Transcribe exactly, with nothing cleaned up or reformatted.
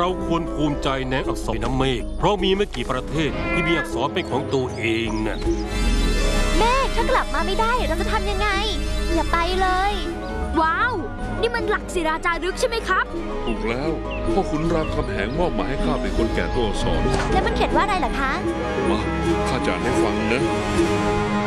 เราควรภูมิใจในอักษรน้ำเมฆเพราะมีไม่กี่ประเทศที่มีอักษรเป็นของตัวเองน่ะเมฆถ้ากลับมาไม่ได้เราจะทำยังไงอย่าไปเลยว้าวนี่มันหลักศิราจารึกใช่ไหมครับถูกแล้วพ่อขุนรามคำแหงมอบหมายให้ข้าเป็นคนแก่ตัวอักษรแล้วมันเขียนว่าอะไรล่ะคะมาข้าจะอ่านให้ฟังนะ